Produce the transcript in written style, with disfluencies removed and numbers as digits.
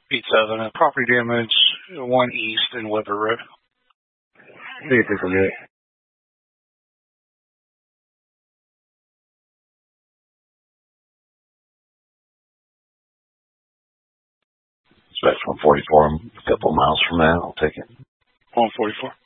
8-7. Property damage 1 East in Weber Road. What do you think we'll get? It's back 144. I'm a couple miles from that. I'll take it. 144.